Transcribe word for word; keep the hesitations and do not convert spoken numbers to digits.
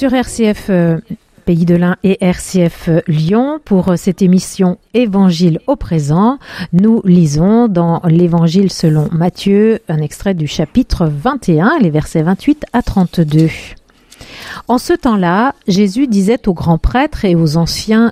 sur R C F euh, Pays de l'Ain et R C F Lyon pour cette émission Évangile au présent. Nous lisons dans l'Évangile selon Matthieu un extrait du chapitre vingt et un, les versets vingt-huit à trente-deux. En ce temps-là, Jésus disait aux grands prêtres et aux anciens